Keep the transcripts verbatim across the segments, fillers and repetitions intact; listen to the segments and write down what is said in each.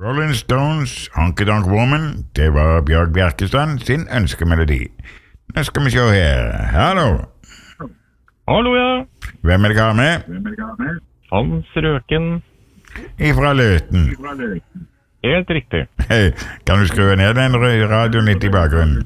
Rolling Stones, Honky Tonk Woman, det var Bjørg Bjerkestrand sin ønskemelodi. Nå skal vi se her. Hallo. Hallo, ja. Hvem er det har med? Hans Røken. Ifra Løten. Helt riktig. Hei, kan du skru ned den radioen litt i bakgrunnen?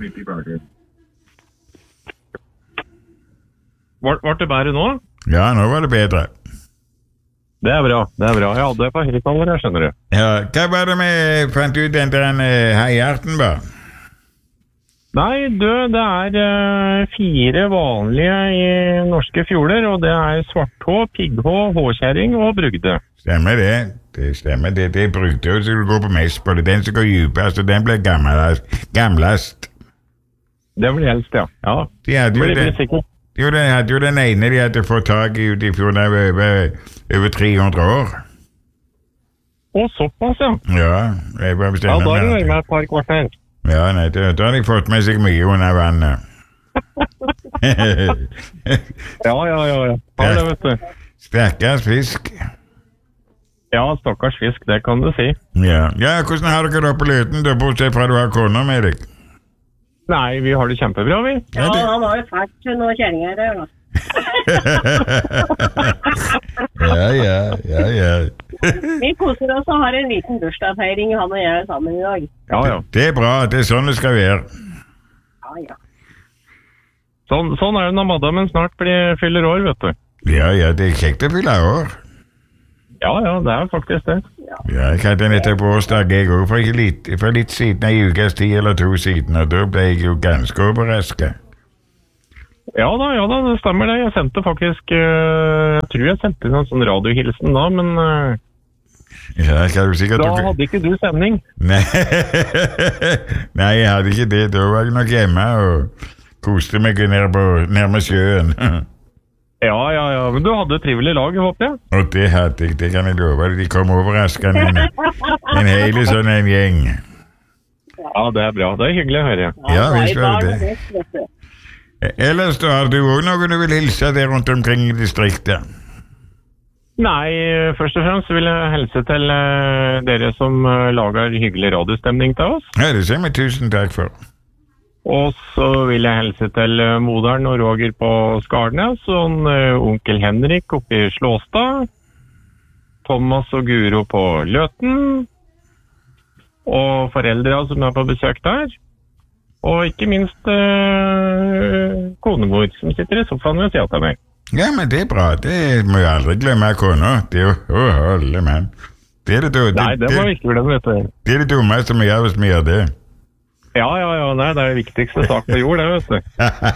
Var, var det bedre nå? Ja, nå var det bedre. Det er bra, det er bra. Jeg hadde det på høyttaler, jeg skjønner det. Ja, hva var det vi fant ut den der uh, heierten var? Nei, du, det er uh, fire vanlige i norske fjorder, og det er svarthå, pigghå, håkjæring og brugde. Stemmer det. Det stemmer det. Det er brugde, så du går på mest på det. Den som går djupest, og den blir gamlest. gamlest. Det blir helst, ja. Ja, de hadde jo det blir det. sikkert. Jo, den hadde jo den ene de hadde fått tag i ute i fjorden over, over, over tre hundre år. Å, såpass, ja. Ja, jeg var bestemt. Ja, da har du vært med et par kvarter. Ja, nei, da, da har de fått med seg mye under vannet. ja, ja, ja, ja. Ja, det vet du. Stakkars fisk. Ja, stakkars fisk, det kan du si. Ja, ja hvordan har dere det på Løten, da, bortsett fra du har koner med deg? Nei, vi har det kjempebra, vi. Ja, han har jo fælt noen kjæringer der, da. ja, ja, ja, ja. Vi koser oss og har en liten bursdagsfeiring, han og jeg sammen i dag. Ja, ja. Det er bra, det er sånn det skal være. Ja, ja. Sånn, sånn er det når madammen snart blir, fyller år, vet du. Ja, ja, det er kjekt å fylle år. Ja, ja, det er faktisk det. Ja, jeg hadde nettopp årsdag, jeg også, for litt, for litt siden, en ukes tid eller to siden, og da ble jeg jo ganske overrasket. Ja da, ja da, det stemmer det. Jeg sendte faktisk, uh, jeg tror jeg sendte en sånn radiohilsen da, men uh, ja, kan du sikkert da dere... hadde ikke du sending. Nei, Nei, jeg hadde ikke det. Da var jeg nok hjemme og koste meg ned, på, ned med sjøen. ja, ja, ja, men du hadde et trivelig lag, håper jeg. Og det hadde jeg, det kan jeg love. De kom overraskende en, en hele sånn en gjeng. Ja, det er bra. Det er hyggelig å høre. Ja, visst var det det. Ellers da, har du også noe du vil hilse der rundt omkring i distriktet? Nei, først og fremst vil jeg helse til uh, dere som uh, lager hyggelig radiostemning til oss. Ja, det sier vi tusen takk for. Og så vil jeg helse til uh, moderen og Roger på Skarnes, og uh, onkel Henrik oppe i Slåstad, Thomas og Guro på Løten, og foreldre som er på besøk der. Og ikke minst øh, konemor som sitter i sofaen ved siden av meg. Ja, men det er bra. Det må jo aldri glemme kona. Det er jo, å, holde, mann. Det er det, det, nei, det må vi ikke glemme, vet du. Det er det dummeste vi gjør hvis vi gjør det. Ja, ja, ja, nei, det er det viktigste sak på jord, det, vet du.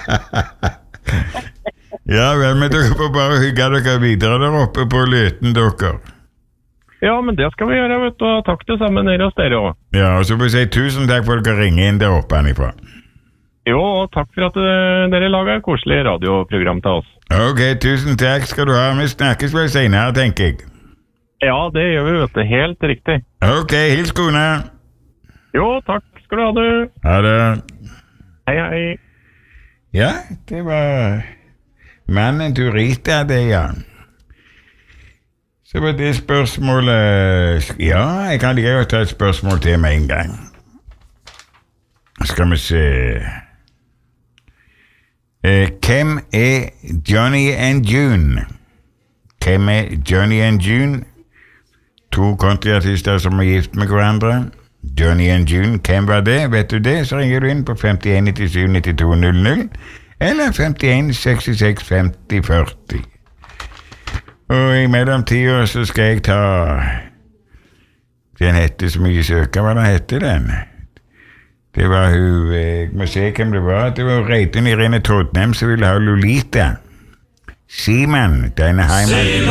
ja, vel, men dere får bare hygge dere videre der oppe på Løten, dere. Ja, men det skal vi gjøre, vet du, og takk til sammen nede hos dere også. Ja, og så vil jeg si tusen takk for at dere ringer inn der oppe anifra. Jo, og takk for at uh, dere lager et koselig radioprogram til oss. Ok, tusen takk skal du ha. Vi snakkes vel senere, tenker jeg. Ja, det gjør vi, vet du, helt riktig. Ok, hils kone. Jo, takk skal du ha, du. Ha det. Hei, hei. Ja, det var mannen du Rita, det, ja. Så var det spørsmålet... Ja, jeg kan like ta et spørsmål til med en gang. Skal vi se... Eh, hvem er Johnny and June? Hvem er Johnny and June? To countryartister som er gift med hverandre. Johnny and June, hvem var det? Vet du det? Så ringer du inn på fem en ni syv ni to null null eller fem en seks seks fem null førti. Og i mellomtiden så skal jeg ta... Den hette så mye søker, hva den hette den? Det var hun... Jeg må se hvem det var. Det var Reiten Irene Totnem som ville ha Lolita. Simon, denne heimen...